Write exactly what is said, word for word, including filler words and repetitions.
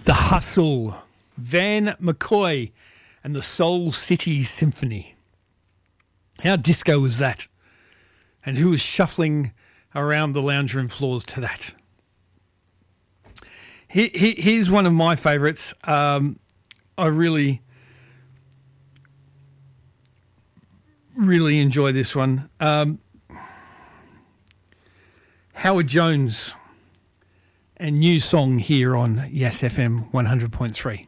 The Hustle, Van McCoy and the Soul City Symphony. How disco was that? And who was shuffling around the lounge room floors to that? Here, here, here's one of my favourites. Um, I really, really enjoy this one. Um, Howard Jones and new song here on Yes F M one hundred point three.